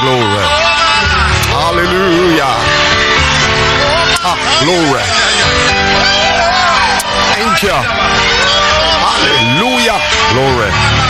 glory. Hallelujah. Glory. Thank you. Hallelujah. Glory.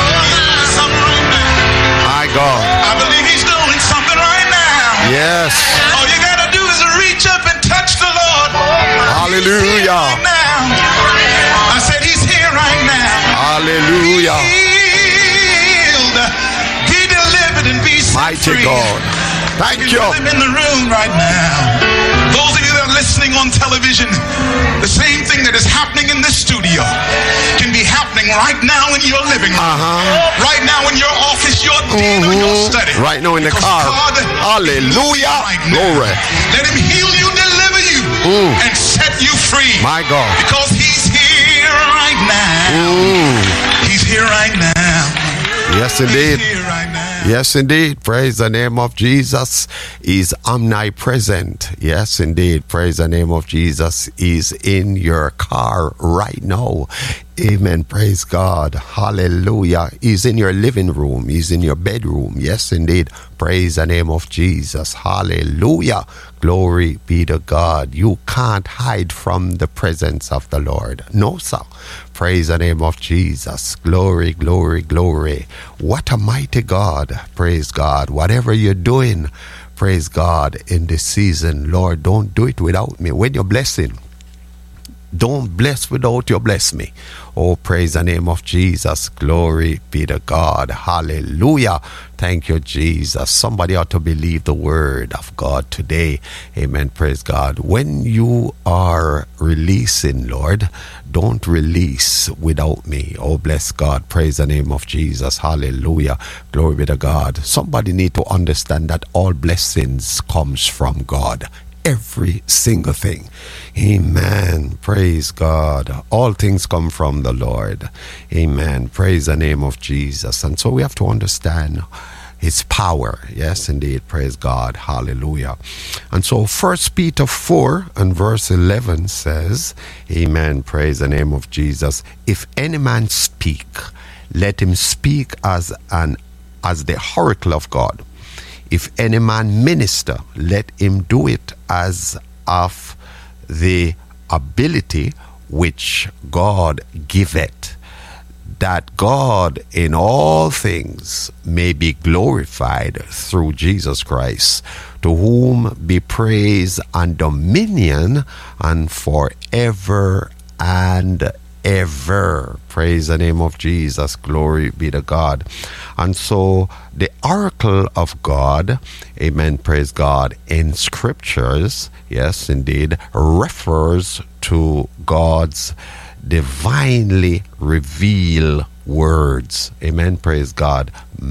My God. I believe he's doing something right now. Yes. All you gotta do is reach up and touch the Lord. Hallelujah. Right now. I said he's here right now. Hallelujah. Healed. Be delivered and be set Mighty free. God. Thank you. I'm in the room right now. Those of you that are listening on television, the same thing that is happening in this studio can be happening right now in your living room. Right now in your office, your den, or your study. Right now in the car. God, hallelujah. Right now. Glory. Let him heal you, deliver you, and set you free. My God. Because he's here right now. He's here right now. Yes, indeed. He's here right now. Yes, indeed. Praise the name of Jesus. He's omnipresent. Yes, indeed. Praise the name of Jesus. He's in your car right now. Amen. Praise God. Hallelujah. He's in your living room. He's in your bedroom. Yes, indeed. Praise the name of Jesus. Hallelujah. Glory be to God. You can't hide from the presence of the Lord. No, sir. Praise the name of Jesus. Glory, glory, glory. What a mighty God. Praise God. Whatever you're doing, praise God in this season. Lord, don't do it without me. When you're blessing, don't bless without you bless me. Oh, praise the name of Jesus. Glory be to God. Hallelujah. Thank you, Jesus. Somebody ought to believe the word of God today. Amen. Praise God. When you are releasing, Lord, don't release without me. Oh, bless God. Praise the name of Jesus. Hallelujah. Glory be to God. Somebody need to understand that all blessings comes from God. Every single thing. Amen. Praise God. All things come from the Lord. Amen. Praise the name of Jesus. And so we have to understand his power. Yes, indeed. Praise God. Hallelujah. And so 1 Peter 4 and verse 11 says, amen. Praise the name of Jesus. If any man speak, let him speak as the oracle of God. If any man minister, let him do it as of the ability which God giveth, that God in all things may be glorified through Jesus Christ, to whom be praise and dominion and forever and ever. Praise the name of Jesus. Glory be to God. And so the oracle of God, amen, praise God, in scriptures, yes, indeed, refers to God's divinely revealed words, amen, praise God,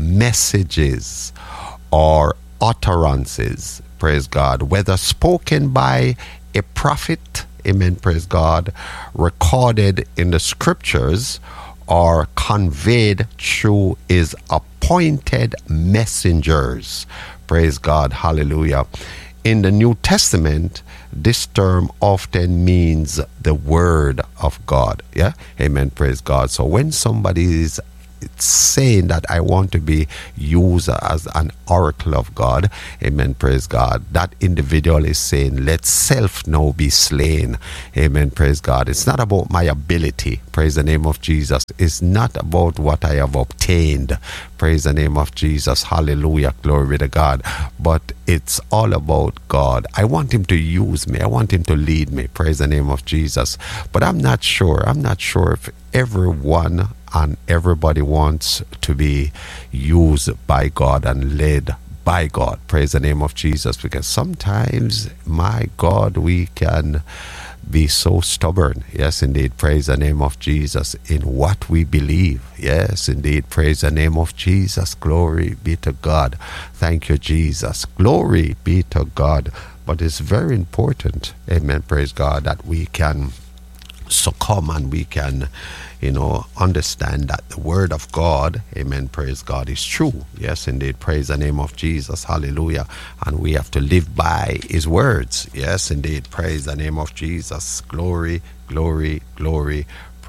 messages or utterances, praise God, whether spoken by a prophet, amen, praise God, recorded in the scriptures or conveyed through his appointed messengers. Praise God. Hallelujah. In the New Testament, this term often means the word of God. Yeah. Amen. Praise God. So when somebody is saying that I want to be used as an oracle of God, amen, praise God, that individual is saying, let self now be slain, amen, praise God. It's not about my ability, praise the name of Jesus. It's not about what I have obtained, praise the name of Jesus, hallelujah, glory be to God, but it's all about God. I want him to use me, I want him to lead me, praise the name of Jesus. But I'm not sure if everyone and everybody wants to be used by God and led by God. Praise the name of Jesus. Because sometimes, my God, we can be so stubborn. Yes, indeed. Praise the name of Jesus in what we believe. Yes, indeed. Praise the name of Jesus. Glory be to God. Thank you, Jesus. Glory be to God. But it's very important, amen, praise God, that we can succumb and we can understand that the word of God, amen, praise God, is true. Yes, indeed, praise the name of Jesus, hallelujah. And we have to live by his words. Yes, indeed, praise the name of Jesus. Glory, glory, glory.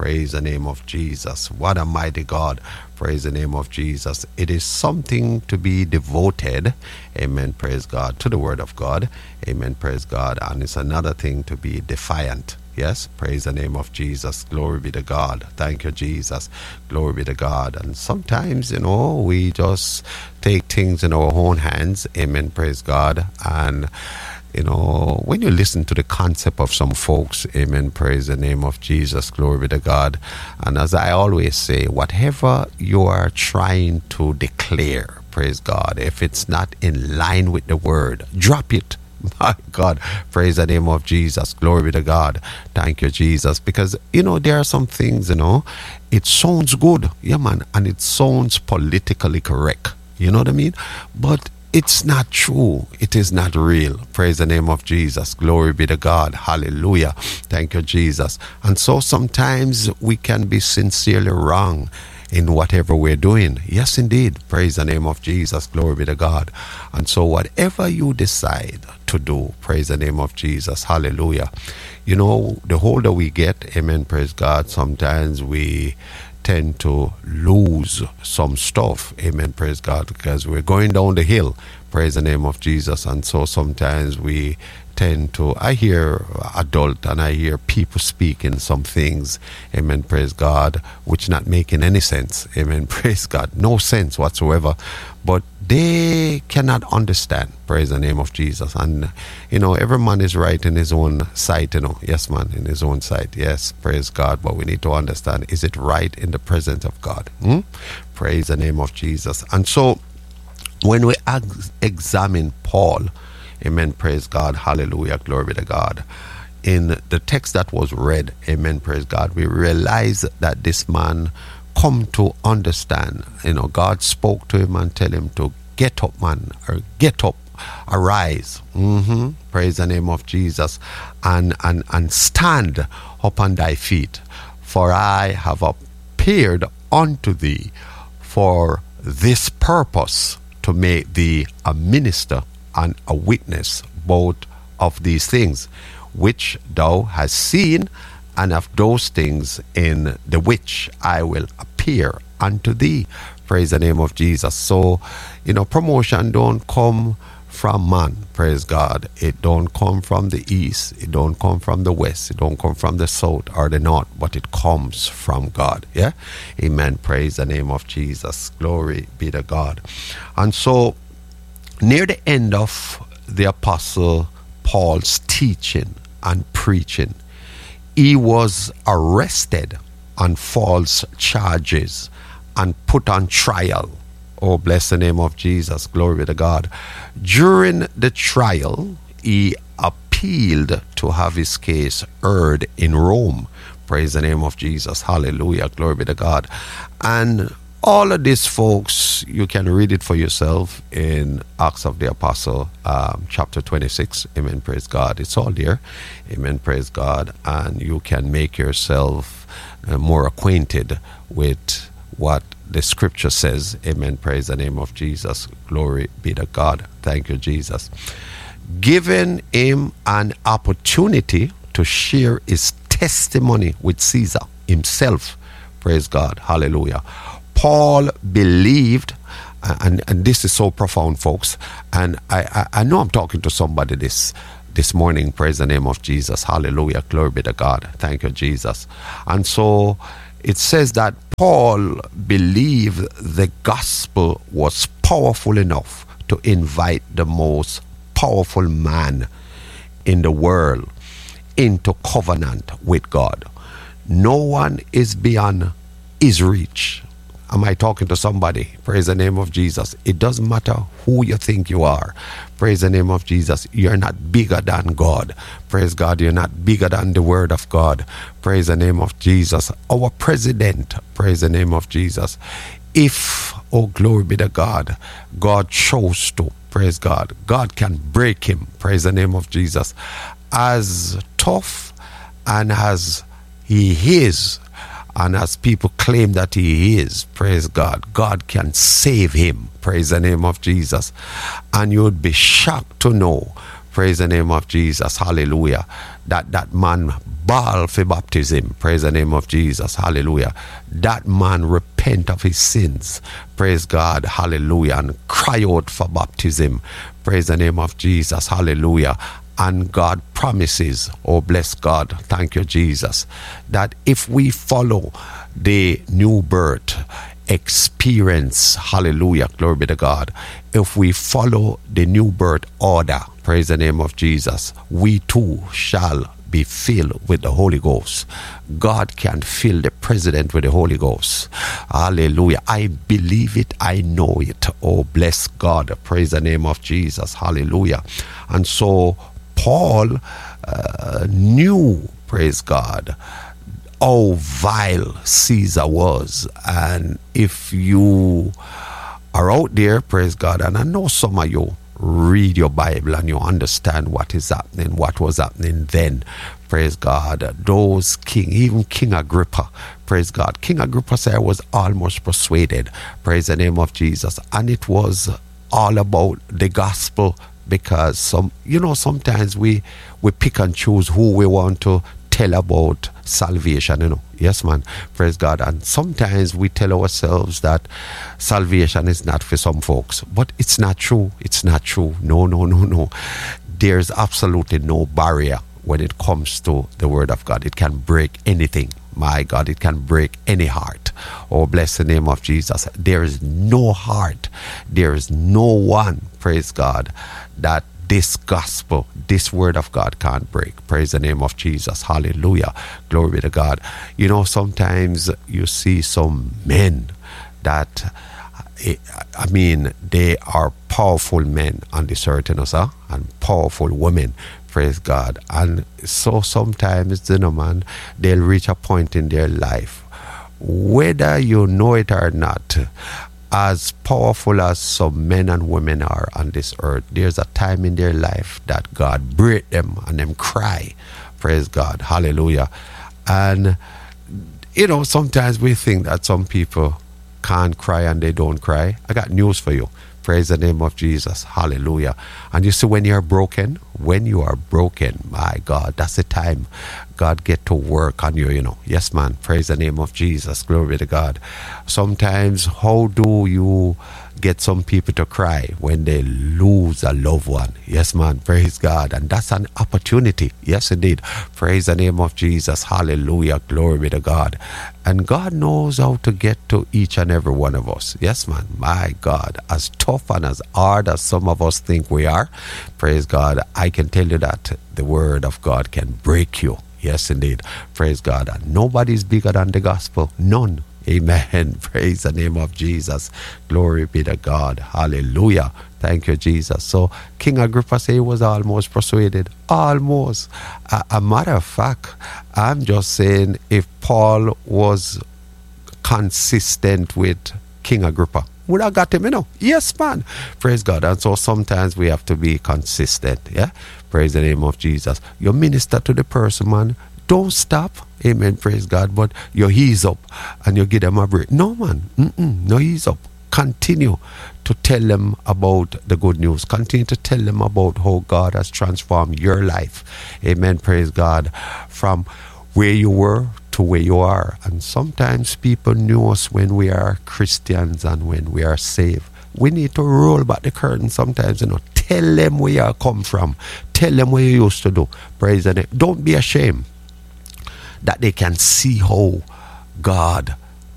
Praise the name of Jesus. What a mighty God. Praise the name of Jesus. It is something to be devoted, amen, praise God, to the word of God, amen, praise God. And it's another thing to be defiant. Yes, praise the name of Jesus. Glory be to God. Thank you, Jesus. Glory be to God. And sometimes, we just take things in our own hands. Amen, praise God. And, when you listen to the concept of some folks, amen, praise the name of Jesus. Glory be to God. And as I always say, whatever you are trying to declare, praise God, if it's not in line with the word, drop it. My God, praise the name of Jesus. Glory be to God. Thank you, Jesus. Because, there are some things, it sounds good, yeah, man, and it sounds politically correct. You know what I mean? But it's not true. It is not real. Praise the name of Jesus. Glory be to God. Hallelujah. Thank you, Jesus. And so sometimes we can be sincerely wrong in whatever we're doing. Yes, indeed. Praise the name of Jesus. Glory be to God. And so whatever you decide to do, praise the name of Jesus. Hallelujah. The older we get, amen, praise God, sometimes we tend to lose some stuff, amen, praise God, because we're going down the hill, praise the name of Jesus. And so sometimes we tend to, I hear adult and I hear people speaking some things, amen, praise God, which not making any sense, amen, praise God, no sense whatsoever, but they cannot understand, praise the name of Jesus. And every man is right in his own sight, yes, man, in his own sight, yes, praise God. But we need to understand, is it right in the presence of God? Praise the name of Jesus. And so when we examine Paul, amen, praise God, hallelujah, glory be to God, in the text that was read, amen, praise God, we realize that this man come to understand, God spoke to him and tell him to get up, man, or get up, arise, praise the name of Jesus, and stand upon thy feet, for I have appeared unto thee for this purpose, to make thee a minister and a witness both of these things which thou hast seen, and of those things in the which I will appear unto thee. Praise the name of Jesus. So, promotion don't come from man, praise God. It don't come from the east, it don't come from the west, it don't come from the south or the north, but it comes from God. Yeah, amen, praise the name of Jesus. Glory be to God. And so near the end of the Apostle Paul's teaching and preaching, he was arrested on false charges and put on trial. Oh, bless the name of Jesus. Glory be to God. During the trial, he appealed to have his case heard in Rome. Praise the name of Jesus. Hallelujah. Glory be to God. And all of this, folks, you can read it for yourself in Acts of the Apostle, chapter 26. Amen, praise God. It's all there. Amen, praise God. And you can make yourself more acquainted with what the scripture says. Amen, praise the name of Jesus. Glory be to God. Thank you, Jesus. Giving him an opportunity to share his testimony with Caesar himself. Praise God. Hallelujah. Paul believed, and this is so profound, folks, and I know I'm talking to somebody this morning. Praise the name of Jesus. Hallelujah. Glory be to God. Thank you, Jesus. And so it says that Paul believed the gospel was powerful enough to invite the most powerful man in the world into covenant with God. No one is beyond his reach. Am I talking to somebody? Praise the name of Jesus. It doesn't matter who you think you are. Praise the name of Jesus. You're not bigger than God. Praise God. You're not bigger than the word of God. Praise the name of Jesus. Our president, praise the name of Jesus. If, oh glory be to God, God chose to, praise God, God can break him. Praise the name of Jesus. As tough and as he is, and as people claim that he is, praise God, God can save him. Praise the name of Jesus. And you would be shocked to know, praise the name of Jesus, hallelujah, that man bawl for baptism. Praise the name of Jesus. Hallelujah. That man repent of his sins. Praise God. Hallelujah. And cry out for baptism. Praise the name of Jesus. Hallelujah. And God promises, oh bless God, thank you Jesus, that if we follow the new birth experience, hallelujah, glory be to God, if we follow the new birth order, praise the name of Jesus, we too shall be filled with the Holy Ghost. God can fill the president with the Holy Ghost. Hallelujah. I believe it. I know it. Oh, bless God. Praise the name of Jesus. Hallelujah. And so Paul knew, praise God, how vile Caesar was. And if you are out there, praise God, and I know some of you read your Bible and you understand what is happening, what was happening then, praise God, those even King Agrippa, praise God, King Agrippa said, was almost persuaded, praise the name of Jesus, and it was all about the gospel. Because sometimes we pick and choose who we want to tell about salvation, Yes, man. Praise God. And sometimes we tell ourselves that salvation is not for some folks. But it's not true. It's not true. No. There's absolutely no barrier when it comes to the word of God. It can break anything. My God, it can break any heart. Oh, bless the name of Jesus. There is no heart. There is no one, praise God, that this gospel, this word of God can't break. Praise the name of Jesus. Hallelujah. Glory be to God. Sometimes you see some men that, they are powerful men on this earth, and powerful women. Praise God. And so sometimes, man, they'll reach a point in their life, whether you know it or not, as powerful as some men and women are on this earth, there's a time in their life that God break them and them cry. Praise God. Hallelujah. And, sometimes we think that some people can't cry and they don't cry. I got news for you. Praise the name of Jesus. Hallelujah. And you see, when you are broken, my God, that's the time God get to work on you, Yes, man. Praise the name of Jesus. Glory to God. Sometimes, how do you get some people to cry when they lose a loved one? Yes, man. Praise God. And that's an opportunity. Yes, indeed. Praise the name of Jesus. Hallelujah. Glory be to God. And God knows how to get to each and every one of us. Yes, man. My God. As tough and as hard as some of us think we are, praise God, I can tell you that the word of God can break you. Yes, indeed. Praise God. And nobody's bigger than the gospel. None. Amen. Praise the name of Jesus. Glory be to God. Hallelujah. Thank you, Jesus. So King Agrippa said he was almost persuaded. Almost. A matter of fact, I'm just saying, if Paul was consistent with King Agrippa, would have got him, Yes, man. Praise God. And so sometimes we have to be consistent. Yeah. Praise the name of Jesus. You minister to the person, man. Don't stop. Amen. Praise God. But you ease up and you give them a break. No, man. No, ease up. Continue to tell them about the good news. Continue to tell them about how God has transformed your life. Amen. Praise God. From where you were to where you are. And sometimes people knew us when we are Christians and when we are saved. We need to roll back the curtain sometimes, Tell them where you come from. Tell them what you used to do. Praise the name. Don't be ashamed that they can see how God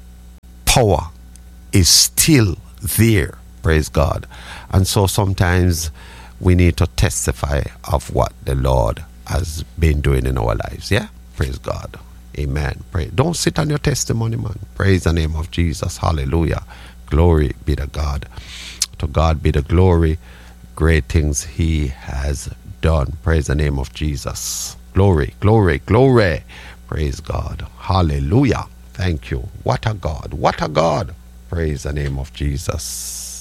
power is still there. Praise God. And so sometimes we need to testify of what the Lord has been doing in our lives. Yeah? Praise God. Amen. Pray. Don't sit on your testimony, man. Praise the name of Jesus. Hallelujah. Glory be to God. To God be the glory. Great things he has done. Praise the name of Jesus. Glory, glory, glory. Praise God. Hallelujah. Thank you. What a God. What a God. Praise the name of Jesus.